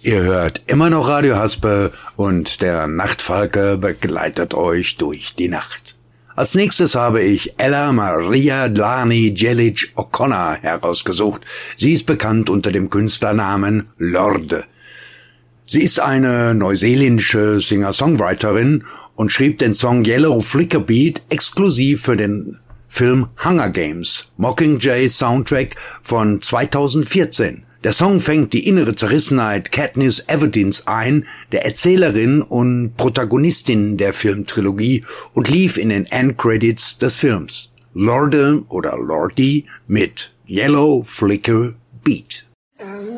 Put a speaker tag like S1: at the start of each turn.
S1: Ihr hört immer noch Radio Haspe und der Nachtfalke begleitet euch durch die Nacht. Als nächstes habe ich Ella Maria Dlani Djelic O'Connor herausgesucht. Sie ist bekannt unter dem Künstlernamen Lorde. Sie ist eine neuseeländische Singer-Songwriterin und schrieb den Song Yellow Flicker Beat exklusiv für den Film Hunger Games, Mockingjay Soundtrack von 2014. Der Song fängt die innere Zerrissenheit Katniss Everdeen's ein, der Erzählerin und Protagonistin der Filmtrilogie, und lief in den Endcredits des Films. Lorde oder Lordi mit Yellow Flicker Beat.